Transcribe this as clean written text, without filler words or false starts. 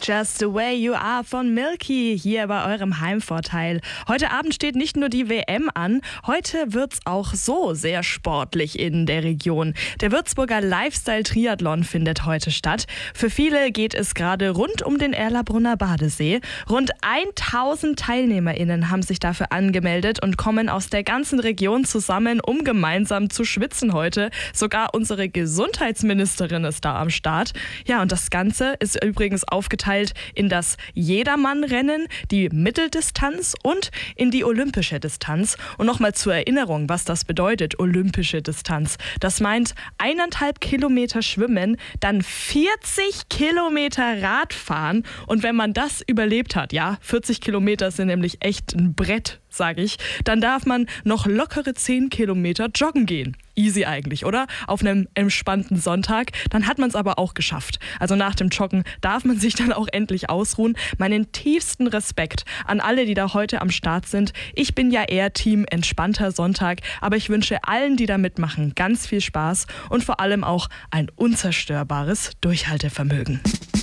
Just the Way You Are von Milky hier bei eurem Heimvorteil. Heute Abend steht nicht nur die WM an, heute wird's auch so sehr sportlich in der Region. Der Würzburger Lifestyle-Triathlon findet heute statt. Für viele geht es gerade rund um den Erlabrunner Badesee. Rund 1000 TeilnehmerInnen haben sich dafür angemeldet und kommen aus der ganzen Region zusammen, um gemeinsam zu schwitzen heute. Sogar unsere Gesundheitsministerin ist da am Start. Ja, und das Ganze ist übrigens aufgeteilt in das Jedermann-Rennen, die Mitteldistanz und in die olympische Distanz. Und nochmal zur Erinnerung, was das bedeutet, olympische Distanz. Das meint 1,5 Kilometer schwimmen, dann 40 Kilometer Radfahren. Und wenn man das überlebt hat, ja, 40 Kilometer sind nämlich echt ein Brett, sage ich, dann darf man noch lockere 10 Kilometer joggen gehen. Easy eigentlich, oder? Auf einem entspannten Sonntag. Dann hat man es aber auch geschafft. Also nach dem Joggen darf man sich dann auch endlich ausruhen. Meinen tiefsten Respekt an alle, die da heute am Start sind. Ich bin ja eher Team entspannter Sonntag, aber ich wünsche allen, die da mitmachen, ganz viel Spaß und vor allem auch ein unzerstörbares Durchhaltevermögen.